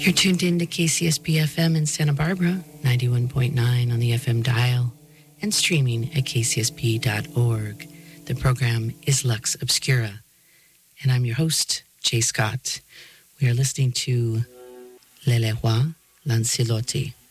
You're tuned in to KCSP FM in Santa Barbara, 91.9 on the FM dial, and streaming at kcsp.org. The program is Lux Obscura, and I'm your host, Jay Scott. We are listening to Le Roi Lancelotti.